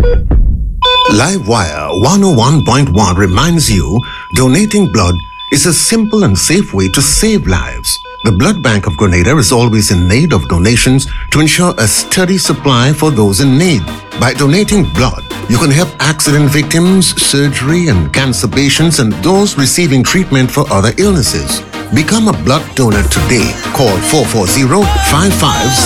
Livewire 101.1 reminds you donating blood is a simple and safe way to save lives. The Blood Bank of Grenada is always in need of donations to ensure a steady supply for those in need. By donating blood, you can help accident victims, surgery and cancer patients, and those receiving treatment for other illnesses. Become a blood donor today. Call 440-55